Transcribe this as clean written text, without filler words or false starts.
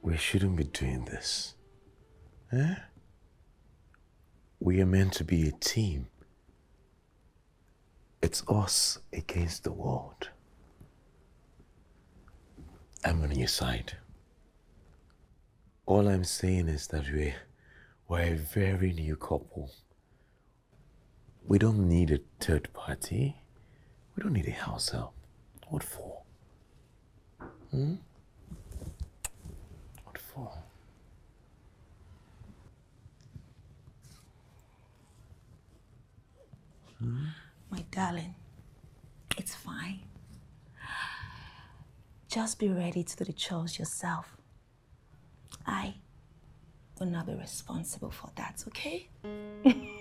We shouldn't be doing this. Eh? We are meant to be a team. It's us against the world. I'm on your side. All I'm saying is that we're a very new couple. We don't need a third party. We don't need a house help. What for? What for? My darling, it's fine. Just be ready to do the chores yourself. I will not be responsible for that, okay?